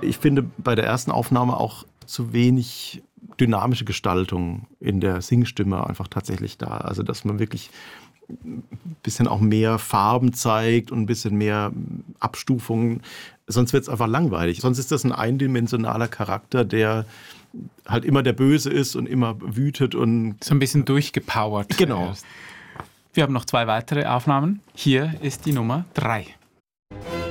Ich finde bei der ersten Aufnahme auch zu wenig dynamische Gestaltung in der Singstimme einfach tatsächlich da. Also dass man wirklich ein bisschen auch mehr Farben zeigt und ein bisschen mehr Abstufungen. Sonst wird es einfach langweilig. Sonst ist das ein eindimensionaler Charakter, der halt immer der Böse ist und immer wütet und so ein bisschen durchgepowert. Genau. Wir haben noch 2 weitere Aufnahmen. Hier ist die Nummer 3.